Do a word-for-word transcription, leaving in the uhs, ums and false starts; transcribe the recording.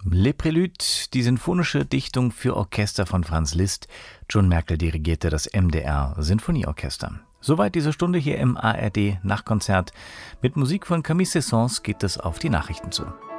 Les Préludes, die sinfonische Dichtung für Orchester von Franz Liszt. John Merkel dirigierte das M D R Sinfonieorchester. Soweit diese Stunde hier im A R D Nachtkonzert. Mit Musik von Camille Saint-Saëns geht es auf die Nachrichten zu.